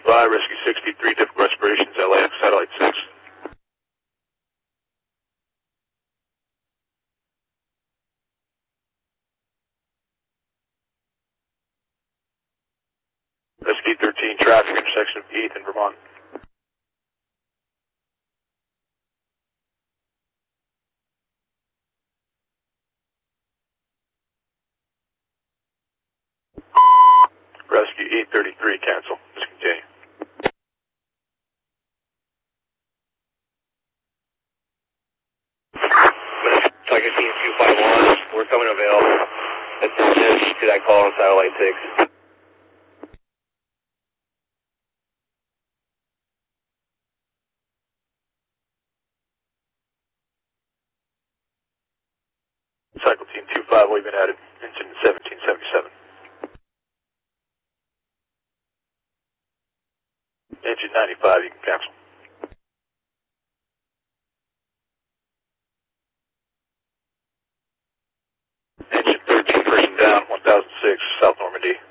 Rescue 63, difficult respirations, LAX, satellite 6. Rescue 13, traffic intersection of 8th in Vermont. Rescue 833, cancel. Discontinue. Tiger Team 251, we're coming to Vail. Attention to that call on satellite 6. Cycle Team 25, we've been added. Engine 1777. Engine 95, you can cancel. Engine 13, person down, 1006, South Normandy.